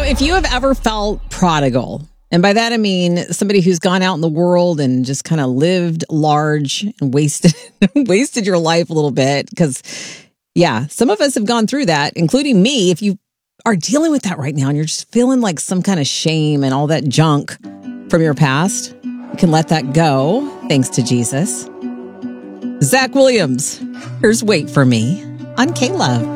if you have ever felt prodigal, and by that I mean somebody who's gone out in the world and just kind of lived large and wasted your life a little bit, because some of us have gone through that, including me. If you are dealing with that right now and you're just feeling like some kind of shame and all that junk from your past, you can let that go thanks to Jesus. Zach Williams, here's Wait For Me on K-Love.